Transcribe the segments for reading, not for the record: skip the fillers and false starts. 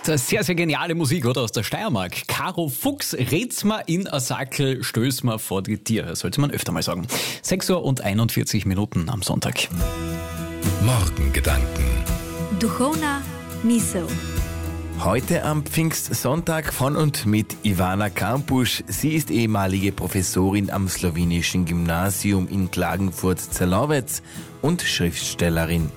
Sehr, sehr geniale Musik, oder? Aus der Steiermark. Caro Fuchs, red's mir in a Sackel, stöß mir vor die Tier. Sollte man öfter mal sagen. 6:41 am Sonntag. Morgengedanken. Duchovna misel. Heute am Pfingstsonntag von und mit Ivana Kampusch. Sie ist ehemalige Professorin am Slowenischen Gymnasium in Klagenfurt-Zerlovec und Schriftstellerin.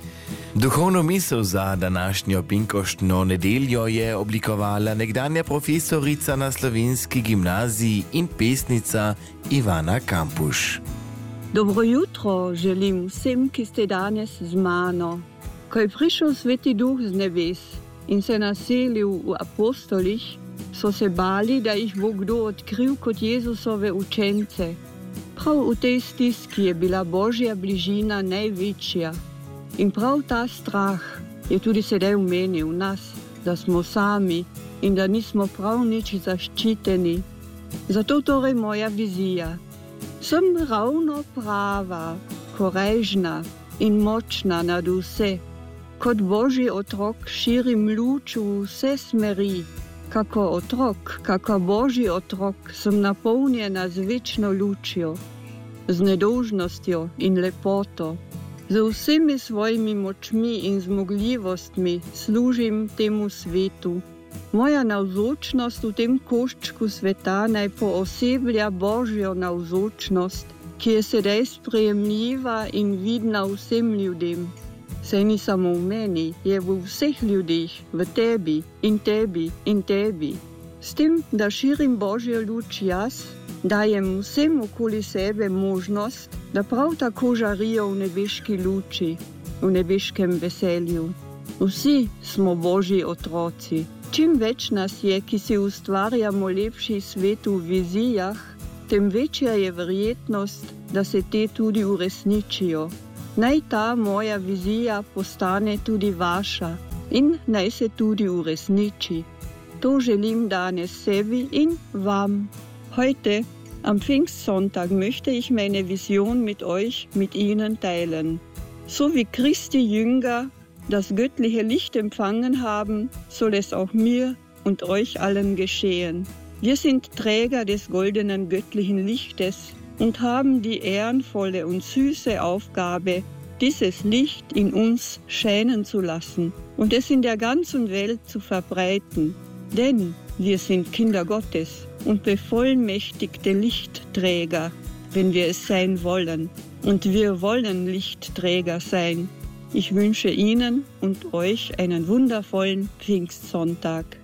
Duchovno misel za današnjo pinkoštno nedeljo je oblikovala nekdanja profesorica na Slovenski gimnaziji in pesnica Ivana Kampusch. Dobro jutro želim vsem, ki ste danes z mano. Ko je prišel Sveti Duh z nebes in se naselil v apostolih, so se bali, da jih bo kdo odkril kot Jezusove učence. Prav v tej stiski je bila Božja bližina največja. In prav ta strah je tudi sedaj v meni, v nas, da smo sami in da nismo prav nič zaščiteni. Zato torej moja vizija. Sem ravno prava, korejžna in močna nad vse. Kot Božji otrok širim luč v vse smeri. Kako otrok, kako Božji otrok sem napolnjena z večno lučjo, z nedolžnostjo in lepoto. Z vsemi svojimi močmi in zmogljivostmi služim temu svetu. Moja navzočnost v tem koščku sveta naj pooseblja Božjo navzočnost, ki je sedaj sprejemljiva in vidna vsem ljudem. Saj ni samo v meni, je v vseh ljudeh, v tebi in tebi in tebi. S tem, da širim Božjo luč jaz, dajem vsem okoli sebe možnost, da prav tako žarijo v nebeški luči, v nebeškem veselju. Vsi smo Božji otroci. Čim več nas je, ki si ustvarjamo lepši svet v vizijah, tem večja je verjetnost, da se te tudi uresničijo. Naj ta moja vizija postane tudi vaša in naj se tudi uresniči. To želim danes sebi in vam. Heute, am Pfingstsonntag, möchte ich meine Vision mit Ihnen teilen. So wie Christi Jünger das göttliche Licht empfangen haben, soll es auch mir und euch allen geschehen. Wir sind Träger des goldenen göttlichen Lichtes und haben die ehrenvolle und süße Aufgabe, dieses Licht in uns scheinen zu lassen und es in der ganzen Welt zu verbreiten. Denn wir sind Kinder Gottes und bevollmächtigte Lichtträger, wenn wir es sein wollen. Und wir wollen Lichtträger sein. Ich wünsche Ihnen und euch einen wundervollen Pfingstsonntag.